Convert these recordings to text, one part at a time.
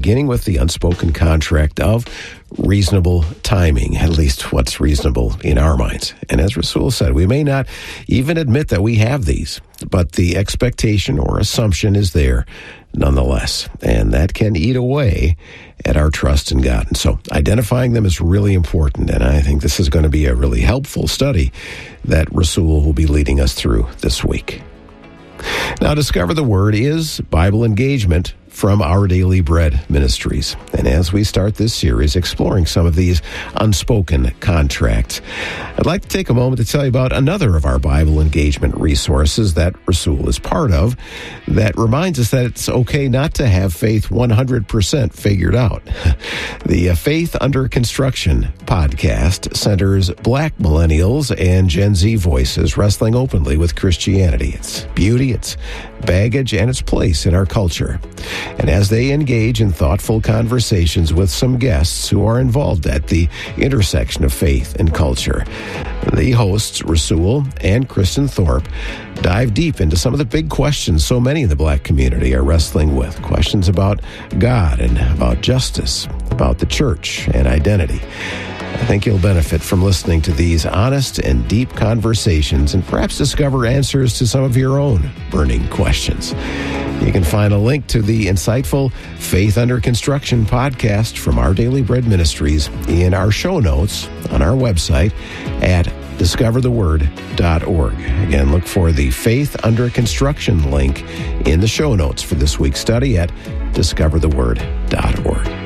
beginning with the unspoken contract of reasonable timing, at least what's reasonable in our minds. And as Rasul said, we may not even admit that we have these, but the expectation or assumption is there nonetheless, and that can eat away at our trust in God. And so identifying them is really important, and I think this is going to be a really helpful study that Rasul will be leading us through this week. Now, Discover the Word is Bible engagement from Our Daily Bread Ministries. And as we start this series exploring some of these unspoken contracts, I'd like to take a moment to tell you about another of our Bible engagement resources that Rasul is part of that reminds us that it's okay not to have faith 100% figured out. The Faith Under Construction podcast centers Black millennials and Gen Z voices wrestling openly with Christianity, its beauty, its baggage, and its place in our culture. And as they engage in thoughtful conversations with some guests who are involved at the intersection of faith and culture, the hosts, Rasul and Kristen Thorpe, dive deep into some of the big questions so many in the Black community are wrestling with. Questions about God and about justice, about the church and identity. I think you'll benefit from listening to these honest and deep conversations and perhaps discover answers to some of your own burning questions. You can find a link to the insightful Faith Under Construction podcast from Our Daily Bread Ministries in our show notes on our website at discovertheword.org. Again, look for the Faith Under Construction link in the show notes for this week's study at discovertheword.org.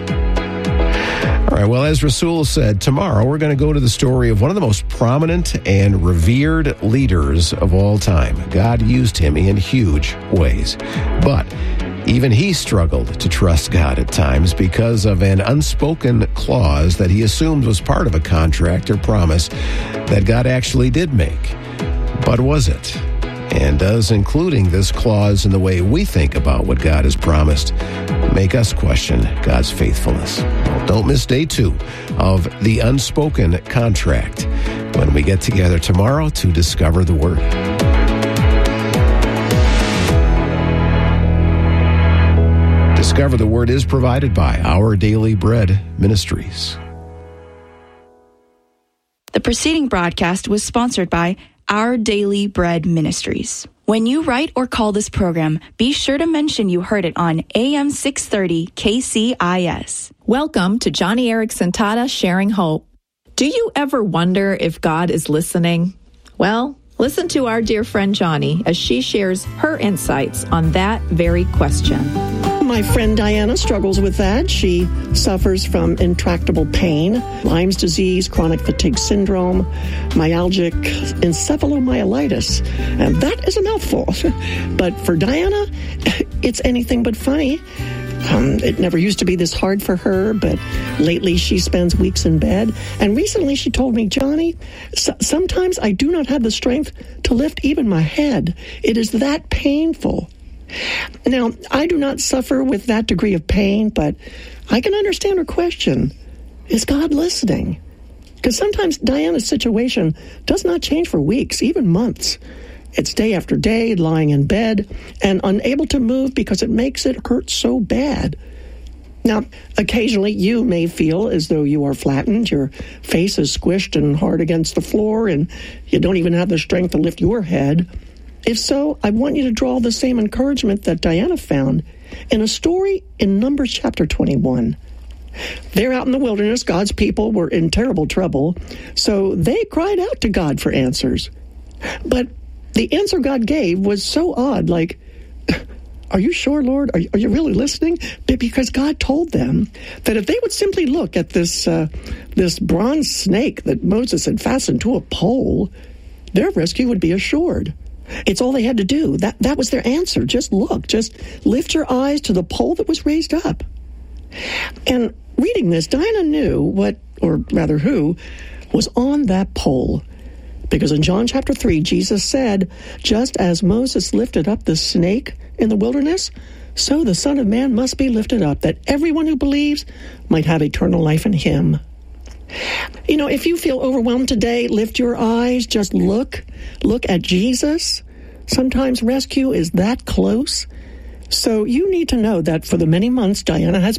All right, well, as Rasul said, tomorrow we're going to go to the story of one of the most prominent and revered leaders of all time. God used him in huge ways, but even he struggled to trust God at times because of an unspoken clause that he assumed was part of a contract or promise that God actually did make. But was it? And does including this clause in the way we think about what God has promised make us question God's faithfulness? Well, don't miss day 2 of The Unspoken Contract when we get together tomorrow to discover the Word. Discover the Word is provided by Our Daily Bread Ministries. The preceding broadcast was sponsored by Our Daily Bread Ministries. When you write or call this program, be sure to mention you heard it on AM 630 KCIS. Welcome to Johnny Erickson Tata Sharing Hope. Do you ever wonder if God is listening? Well, listen to our dear friend Johnny as she shares her insights on that very question. My friend Diana struggles with that. She suffers from intractable pain, Lyme's disease, chronic fatigue syndrome, myalgic encephalomyelitis. And that is a mouthful. But for Diana, it's anything but funny. It never used to be this hard for her, but lately she spends weeks in bed. And recently she told me, Johnny, sometimes I do not have the strength to lift even my head. It is that painful. Now, I do not suffer with that degree of pain, but I can understand her question. Is God listening? Because sometimes Diana's situation does not change for weeks, even months. It's day after day, lying in bed, and unable to move because it makes it hurt so bad. Now, occasionally you may feel as though you are flattened, your face is squished and hard against the floor, and you don't even have the strength to lift your head. If so, I want you to draw the same encouragement that Diana found in a story in Numbers chapter 21. There out in the wilderness, God's people were in terrible trouble, so they cried out to God for answers. But the answer God gave was so odd, like, are you sure, Lord? Are you really listening? Because God told them that if they would simply look at this bronze snake that Moses had fastened to a pole, their rescue would be assured. It's all they had to do. That was their answer. Just look. Just lift your eyes to the pole that was raised up. And reading this, Diana knew who was on that pole. Because in John chapter 3, Jesus said, just as Moses lifted up the snake in the wilderness, so the Son of Man must be lifted up, that everyone who believes might have eternal life in him. You know, if you feel overwhelmed today, lift your eyes, just look at Jesus. Sometimes rescue is that close. So you need to know that for the many months Diana has